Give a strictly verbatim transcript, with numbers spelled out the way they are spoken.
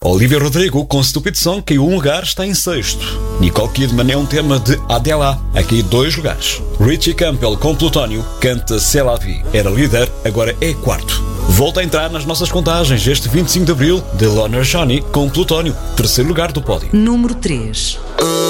Olivia Rodrigo com Stupid Song caiu um lugar, está em sexto. Nicole Kidman é um tema de Adele, aqui dois lugares. Richie Campbell com Plutónio canta C'est la vie, era líder, agora é quarto. Volta a entrar nas nossas contagens este vinte e cinco de abril de Loner Johnny com Plutónio, terceiro lugar do pódio. Número três.